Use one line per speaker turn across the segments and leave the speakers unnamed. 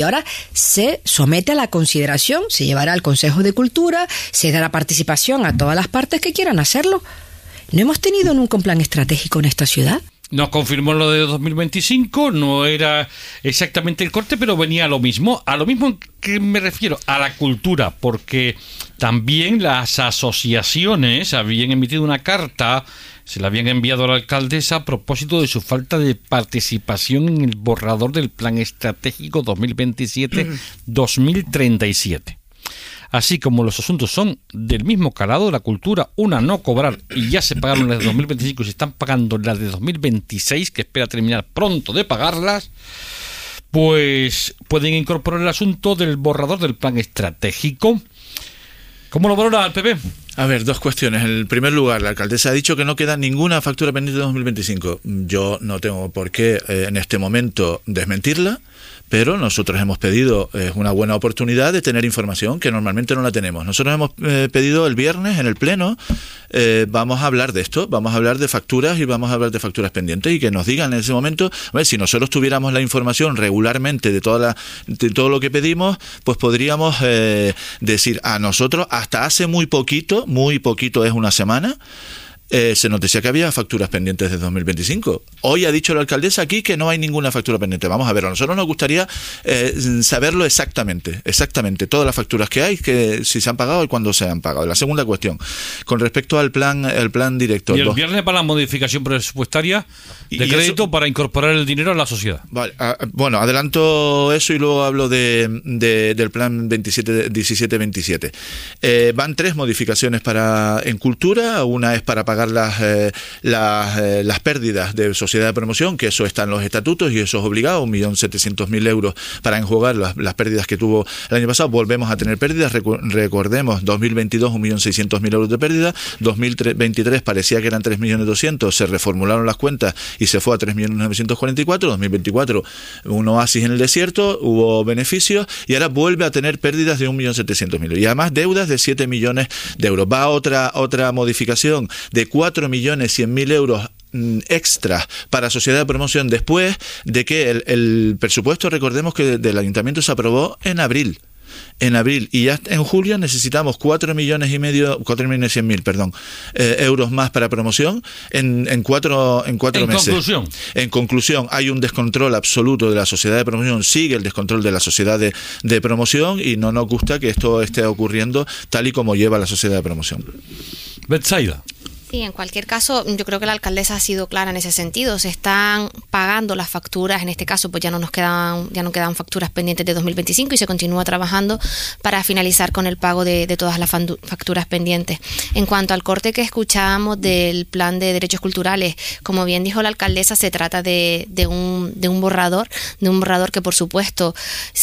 Y ahora se somete a la consideración, se llevará al Consejo de Cultura, se dará participación a todas las partes que quieran hacerlo. ¿No hemos tenido nunca un plan estratégico en esta ciudad?
Nos confirmó lo de 2025, no era exactamente el corte, pero venía a lo mismo. ¿A lo mismo que me refiero? A la cultura, porque también las asociaciones habían emitido una carta, se la habían enviado a la alcaldesa a propósito de su falta de participación en el borrador del Plan Estratégico 2027-2037. Así como los asuntos son del mismo calado, la cultura, una no cobrar, y ya se pagaron las de 2025 y se están pagando las de 2026, que espera terminar pronto de pagarlas, pues pueden incorporar el asunto del borrador del plan estratégico. ¿Cómo lo valora el PP?
A ver, dos cuestiones. En primer lugar, la alcaldesa ha dicho que no queda ninguna factura pendiente de 2025. Yo no tengo por qué en este momento desmentirla, pero nosotros hemos pedido una buena oportunidad de tener información que normalmente no la tenemos. Nosotros hemos pedido el viernes en el Pleno, vamos a hablar de esto, vamos a hablar de facturas y vamos a hablar de facturas pendientes y que nos digan en ese momento, a ver, si nosotros tuviéramos la información regularmente de todo lo que pedimos, pues podríamos decir a nosotros, hasta hace muy poquito es una semana, se nos decía que había facturas pendientes de 2025. Hoy ha dicho la alcaldesa aquí que no hay ninguna factura pendiente. Vamos a ver, a nosotros nos gustaría saberlo exactamente, todas las facturas que hay, que si se han pagado y cuándo se han pagado. La segunda cuestión, con respecto al plan director.
Y el viernes para la modificación presupuestaria de crédito para incorporar el dinero a la sociedad.
Vale, bueno, adelanto eso y luego hablo del plan 17-27. Van 3 modificaciones en cultura. Una es para pagar las pérdidas de sociedad de promoción, que eso está en los estatutos y eso es obligado, 1.700.000 euros para enjuagar las pérdidas que tuvo el año pasado. Volvemos a tener pérdidas, recordemos, 2022 1.600.000 euros de pérdida, 2023 parecía que eran 3.200.000, se reformularon las cuentas y se fue a 3.944.000, 2024 un oasis en el desierto, hubo beneficios y ahora vuelve a tener pérdidas de 1.700.000 y además deudas de 7 millones de euros. Va otra modificación de 4.100.000 euros extras para sociedad de promoción después de que el presupuesto, recordemos que del ayuntamiento se aprobó en abril y ya en julio necesitamos 4.100.000 euros más para promoción en cuatro meses. En conclusión, hay un descontrol absoluto de la sociedad de promoción, sigue el descontrol de la sociedad de promoción y no nos gusta que esto esté ocurriendo tal y como lleva la sociedad de promoción.
Betsaida.
Sí, en cualquier caso, yo creo que la alcaldesa ha sido clara en ese sentido. Se están pagando las facturas, en este caso pues ya no quedan facturas pendientes de 2025 y se continúa trabajando para finalizar con el pago de todas las facturas pendientes. En cuanto al corte que escuchábamos del plan de derechos culturales, como bien dijo la alcaldesa, se trata de un borrador que por supuesto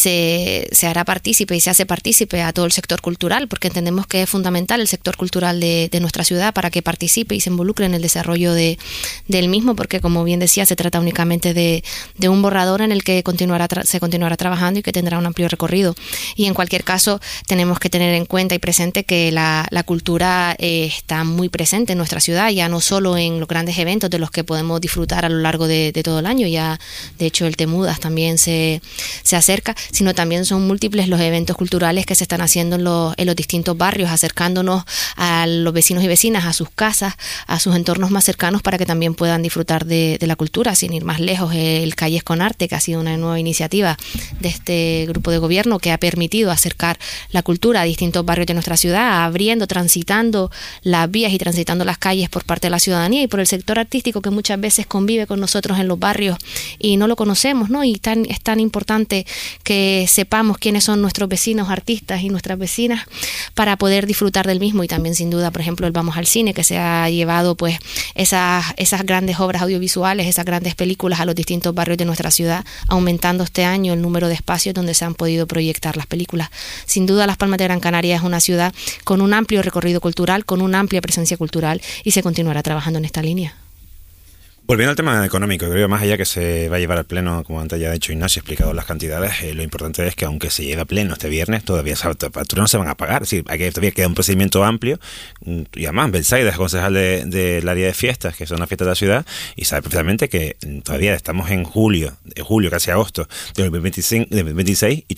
se hará partícipe y se hace partícipe a todo el sector cultural, porque entendemos que es fundamental el sector cultural de nuestra ciudad para que participe y se involucre en el desarrollo del mismo, porque como bien decía, se trata únicamente de un borrador en el que se continuará trabajando y que tendrá un amplio recorrido. Y en cualquier caso, tenemos que tener en cuenta y presente que la cultura está muy presente en nuestra ciudad, ya no solo en los grandes eventos de los que podemos disfrutar a lo largo de todo el año, ya de hecho el Temudas también se acerca, sino también son múltiples los eventos culturales que se están haciendo en los distintos barrios, acercándonos a los vecinos y vecinas, a sus casas, a sus entornos más cercanos para que también puedan disfrutar de la cultura. Sin ir más lejos, el Calles con Arte, que ha sido una nueva iniciativa de este grupo de gobierno que ha permitido acercar la cultura a distintos barrios de nuestra ciudad, transitando las vías y transitando las calles por parte de la ciudadanía y por el sector artístico que muchas veces convive con nosotros en los barrios y no lo conocemos, ¿no? Y es tan importante que sepamos quiénes son nuestros vecinos artistas y nuestras vecinas para poder disfrutar del mismo. Y también sin duda, por ejemplo, el Vamos al Cine, que se ha llevado pues esas grandes obras audiovisuales, esas grandes películas a los distintos barrios de nuestra ciudad, aumentando este año el número de espacios donde se han podido proyectar las películas. Sin duda, Las Palmas de Gran Canaria es una ciudad con un amplio recorrido cultural, con una amplia presencia cultural y se continuará trabajando en esta línea.
Volviendo al tema económico, creo que más allá que se va a llevar al pleno, como antes ya ha dicho Ignacio, explicado las cantidades, lo importante es que aunque se lleve a pleno este viernes, todavía esas facturas no se van a pagar. Es decir, todavía queda un procedimiento amplio. Y además, Belsaida es concejal del área de fiestas, que son las fiestas de la ciudad, y sabe perfectamente que todavía estamos en julio, casi agosto de 2026, y